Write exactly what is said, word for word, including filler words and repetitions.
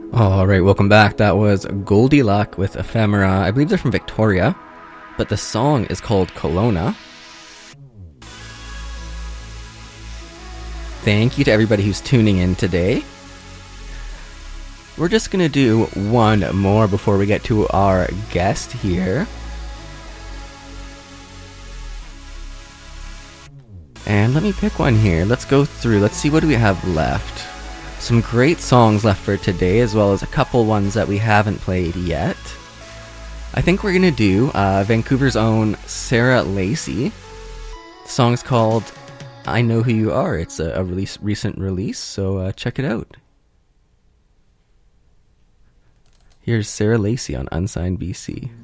Alright, welcome back. That was Goldie Luck with Ephemera. I believe they're from Victoria, but the song is called Kelowna. Thank you to everybody who's tuning in today. We're just gonna do one more before we get to our guest here. And let me pick one here. Let's go through. Let's see what do we have left. Some great songs left for today, as well as a couple ones that we haven't played yet. I think we're gonna do uh, Vancouver's own Sarah Lacy. The song's called I Know Who You Are. It's a, a release, recent release, so uh, check it out. Here's Sarah Lacy on Unsigned B C.